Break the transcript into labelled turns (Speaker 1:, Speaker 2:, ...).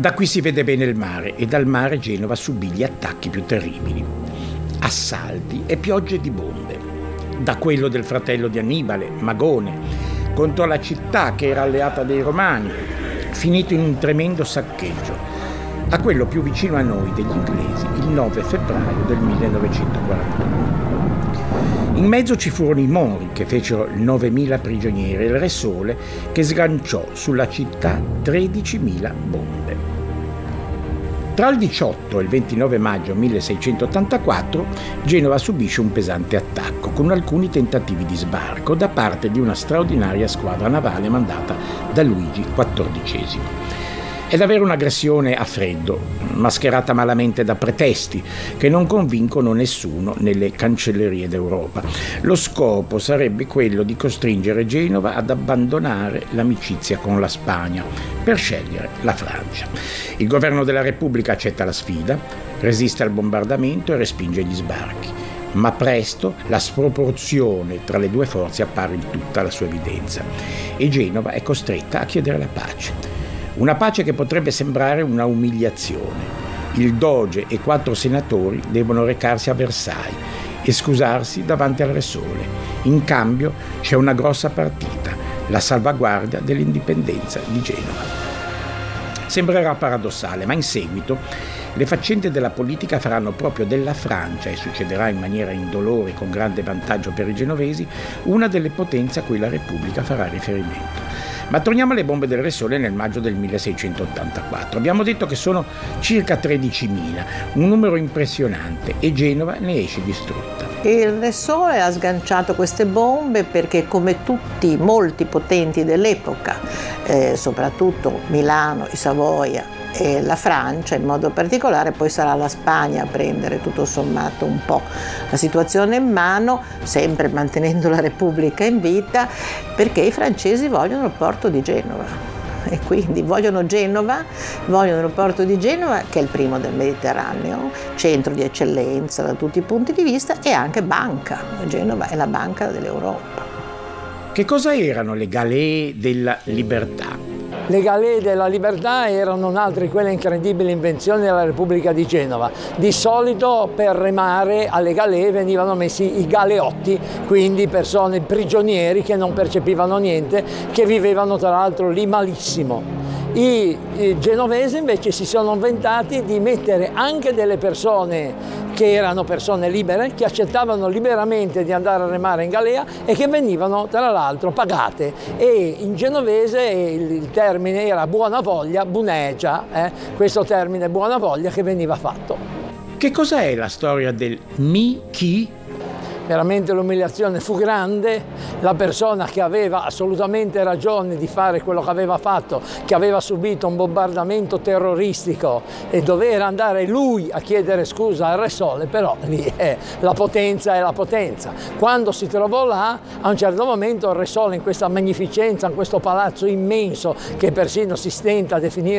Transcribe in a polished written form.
Speaker 1: Da qui si vede bene il mare e dal mare Genova subì gli attacchi più terribili. Assalti e piogge di bombe. Da quello del fratello di Annibale, Magone, contro la città che era alleata dei Romani, finito in un tremendo saccheggio, a quello più vicino a noi degli inglesi, il 9 febbraio del 1941. In mezzo ci furono i Mori, che fecero 9.000 prigionieri, e il Re Sole, che sganciò sulla città 13.000 bombe. Tra il 18 e il 29 maggio 1684 Genova subisce un pesante attacco, con alcuni tentativi di sbarco da parte di una straordinaria squadra navale mandata da Luigi XIV. È davvero un'aggressione a freddo, mascherata malamente da pretesti che non convincono nessuno nelle cancellerie d'Europa. Lo scopo sarebbe quello di costringere Genova ad abbandonare l'amicizia con la Spagna per scegliere la Francia. Il governo della Repubblica accetta la sfida, resiste al bombardamento e respinge gli sbarchi. Ma presto la sproporzione tra le due forze appare in tutta la sua evidenza e Genova è costretta a chiedere la pace. Una pace che potrebbe sembrare una umiliazione. Il doge e 4 senatori devono recarsi a Versailles e scusarsi davanti al Re Sole. In cambio c'è una grossa partita, la salvaguardia dell'indipendenza di Genova. Sembrerà paradossale, ma in seguito le faccende della politica faranno proprio della Francia, e succederà in maniera indolore e con grande vantaggio per i genovesi, una delle potenze a cui la Repubblica farà riferimento. Ma torniamo alle bombe del Re Sole nel maggio del 1684. Abbiamo detto che sono circa 13.000, un numero impressionante, e Genova ne esce distrutta.
Speaker 2: Il Re Sole ha sganciato queste bombe perché, come molti potenti dell'epoca, soprattutto Milano, i Savoia e la Francia in modo particolare, poi sarà la Spagna a prendere tutto sommato un po' la situazione in mano, sempre mantenendo la Repubblica in vita, perché i francesi vogliono il porto di Genova. E quindi vogliono il porto di Genova, che è il primo del Mediterraneo, centro di eccellenza da tutti i punti di vista, e anche banca. Genova è la banca dell'Europa.
Speaker 1: Che cosa erano le galee della libertà?
Speaker 3: Le galee della libertà erano un'altra di quelle incredibili invenzioni della Repubblica di Genova. Di solito per remare alle galee venivano messi i galeotti, quindi persone prigionieri che non percepivano niente, che vivevano tra l'altro lì malissimo. I genovesi invece si sono inventati di mettere anche delle persone che erano persone libere, che accettavano liberamente di andare a remare in galea e che venivano tra l'altro pagate. E in genovese il termine era buona voglia, bunegia, questo termine buona voglia che veniva fatto.
Speaker 1: Che cos'è la storia del chi?
Speaker 3: Veramente l'umiliazione fu grande, la persona che aveva assolutamente ragione di fare quello che aveva fatto, che aveva subito un bombardamento terroristico e doveva andare lui a chiedere scusa al Re Sole, però lì la potenza è la potenza. Quando si trovò là, a un certo momento il Re Sole, in questa magnificenza, in questo palazzo immenso che persino si stenta a definire